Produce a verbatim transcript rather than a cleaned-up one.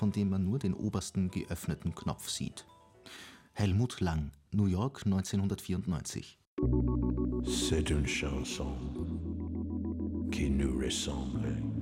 von dem man nur den obersten geöffneten Knopf sieht. Helmut Lang, New York neunzehnhundertvierundneunzig. C'est une chanson qui nous ressemble.